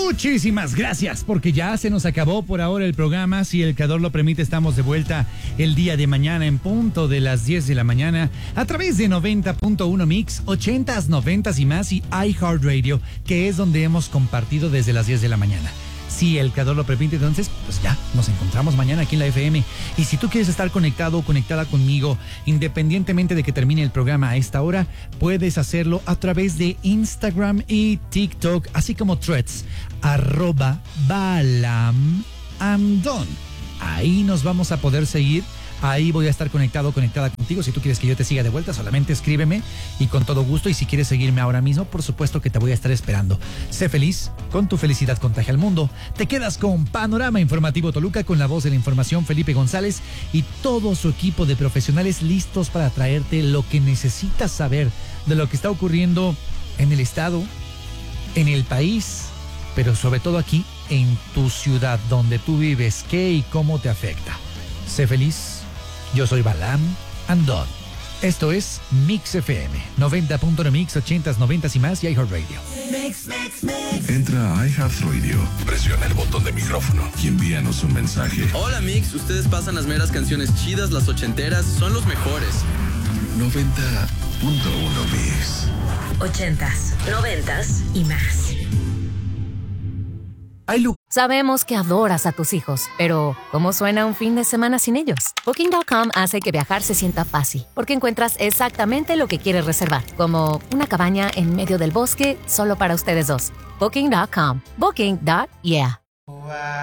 Muchísimas gracias, porque ya se nos acabó por ahora el programa. Si el creador lo permite, estamos de vuelta el día de mañana en punto de las 10 de la mañana a través de 90.1 Mix, 80s, 90s y más, y iHeartRadio, que es donde hemos compartido desde las 10 de la mañana. Si el creador lo permite, entonces, pues ya, nos encontramos mañana aquí en la FM. Y si tú quieres estar conectado o conectada conmigo, independientemente de que termine el programa a esta hora, puedes hacerlo a través de Instagram y TikTok, así como Threads, @BalamAndon. Ahí nos vamos a poder seguir. Ahí voy a estar conectada contigo. Si tú quieres que yo te siga de vuelta, solamente escríbeme y con todo gusto. Y si quieres seguirme ahora mismo, por supuesto que te voy a estar esperando. Sé feliz, con tu felicidad contagia al mundo. Te quedas con Panorama Informativo Toluca, con la voz de la información Felipe González y todo su equipo de profesionales listos para traerte lo que necesitas saber de lo que está ocurriendo en el estado, en el país, pero sobre todo aquí en tu ciudad donde tú vives. ¿Qué y cómo te afecta? Sé feliz. Yo soy Balam Andon. Esto es Mix FM 90.1 Mix, 80s, 90s y más, y iHeartRadio. Entra a iHeartRadio, presiona el botón de micrófono y envíanos un mensaje. Hola Mix, ustedes pasan las meras canciones chidas, las ochenteras, son los mejores. 90.1 Mix. 80s, 90s y más. Sabemos que adoras a tus hijos, pero ¿cómo suena un fin de semana sin ellos? Booking.com hace que viajar se sienta fácil, porque encuentras exactamente lo que quieres reservar, como una cabaña en medio del bosque solo para ustedes dos. Booking.com. Booking.yeah.